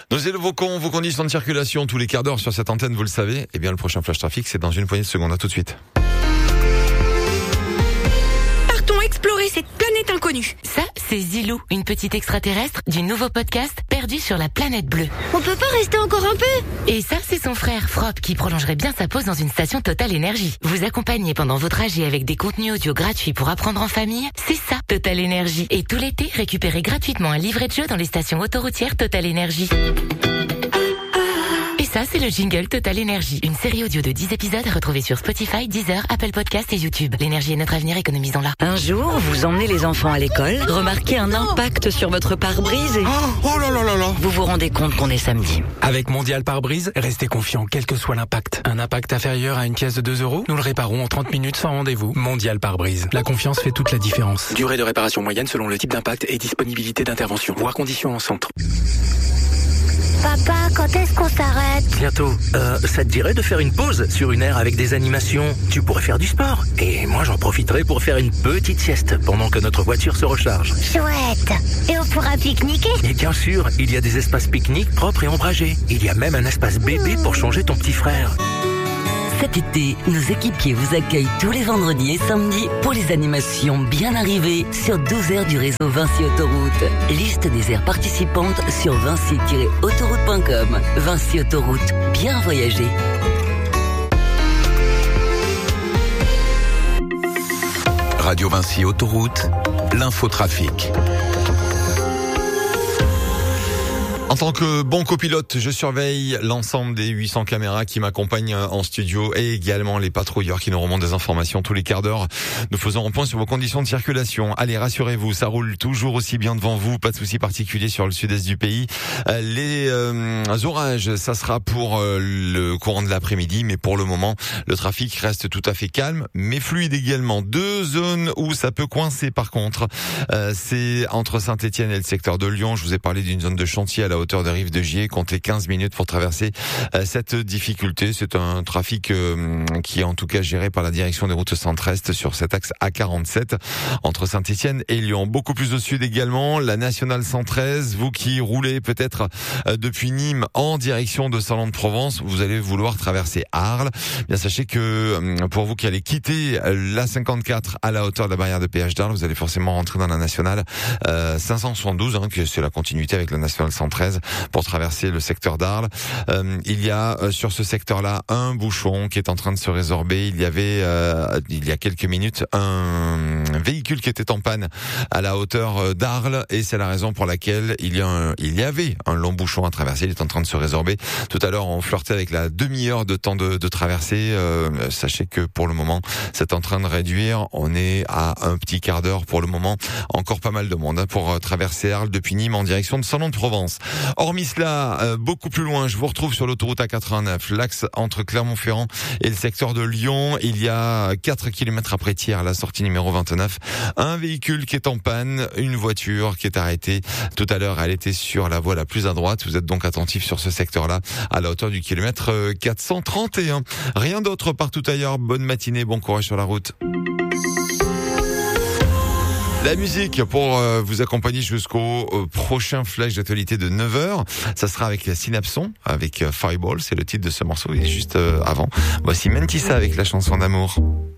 Nous évoquons vos conditions de circulation tous les quarts d'heure sur cette antenne, vous le savez. Eh bien, le prochain flash trafic, c'est dans une poignée de secondes. À tout de suite. Partons explorer cette planète inconnue. Ça, c'est Zilou, une petite extraterrestre du nouveau podcast Perdu sur la planète bleue. On peut pas rester encore un peu? Et ça, c'est son frère Frop qui prolongerait bien sa pause dans une station Total Énergie. Vous accompagnez pendant vos trajets avec des contenus audio gratuits pour apprendre en famille, c'est ça, Total Énergie. Et tout l'été, récupérez gratuitement un livret de jeu dans les stations autoroutières Total Énergie. Et ça, c'est le jingle Total Énergie. Une série audio de 10 épisodes à retrouver sur Spotify, Deezer, Apple Podcasts et YouTube. L'énergie est notre avenir, économisons-la. Un jour, vous emmenez les enfants à l'école, remarquez un impact sur votre pare-brise et... Oh là là là là. Vous vous rendez compte qu'on est samedi. Avec Mondial Pare-Brise, restez confiant quel que soit l'impact. Un impact inférieur à une pièce de 2 €, nous le réparons en 30 minutes sans rendez-vous. Mondial Pare-Brise. La confiance fait toute la différence. Durée de réparation moyenne selon le type d'impact et disponibilité d'intervention. Voir conditions en centre. Papa, quand est-ce qu'on s'arrête? Bientôt. Ça te dirait de faire une pause sur une aire avec des animations? Tu pourrais faire du sport. Et moi, j'en profiterai pour faire une petite sieste pendant que notre voiture se recharge. Chouette. Et on pourra pique-niquer? Et bien sûr, il y a des espaces pique-nique propres et ombragés. Il y a même un espace bébé pour changer ton petit frère. Cet été, nos équipiers vous accueillent tous les vendredis et samedis pour les animations bien arrivées sur 12 aires du réseau Vinci Autoroute. Liste des aires participantes sur vinci-autoroute.com. Vinci Autoroute, bien voyager. Radio Vinci Autoroute, l'infotrafic. En tant que bon copilote, je surveille l'ensemble des 800 caméras qui m'accompagnent en studio et également les patrouilleurs qui nous remontent des informations tous les quarts d'heure. Nous faisons un point sur vos conditions de circulation. Allez, rassurez-vous, ça roule toujours aussi bien devant vous, pas de souci particulier sur le sud-est du pays. Les orages, ça sera pour le courant de l'après-midi, mais pour le moment, le trafic reste tout à fait calme, mais fluide également. 2 zones où ça peut coincer par contre, c'est entre Saint-Étienne et le secteur de Lyon. Je vous ai parlé d'une zone de chantier à la hauteur de Rive de Gier, comptez 15 minutes pour traverser cette difficulté. C'est un trafic qui est en tout cas géré par la direction des routes centre-est sur cet axe A47 entre Saint-Étienne et Lyon. Beaucoup plus au sud également, la nationale 113, vous qui roulez peut-être depuis Nîmes en direction de Salon-de-Provence, vous allez vouloir traverser Arles. Bien sachez que pour vous qui allez quitter la 54 à la hauteur de la barrière de péage d'Arles, vous allez forcément rentrer dans la nationale 572, que c'est la continuité avec la nationale 113 pour traverser le secteur d'Arles. Il y a sur ce secteur-là un bouchon qui est en train de se résorber. Il y avait il y a quelques minutes un véhicule qui était en panne à la hauteur d'Arles et c'est la raison pour laquelle il y avait un long bouchon à traverser. Il est en train de se résorber. Tout à l'heure, on flirtait avec la demi-heure de temps de traversée. Sachez que pour le moment, c'est en train de réduire. On est à un petit quart d'heure pour le moment. Encore pas mal de monde pour traverser Arles depuis Nîmes en direction de Salon-de-Provence. Hormis cela, beaucoup plus loin, je vous retrouve sur l'autoroute A89, l'axe entre Clermont-Ferrand et le secteur de Lyon. Il y a 4 km après Thiers, la sortie numéro 29. Un véhicule qui est en panne, une voiture qui est arrêtée. Tout à l'heure, elle était sur la voie la plus à droite. Vous êtes donc attentif sur ce secteur-là, à la hauteur du kilomètre 431. Rien d'autre partout ailleurs. Bonne matinée, bon courage sur la route. La musique pour vous accompagner jusqu'au prochain flash d'actualité de 9h. Ça sera avec Synapson, avec Fireball, c'est le titre de ce morceau. Et juste avant, voici Mentissa avec la chanson d'amour.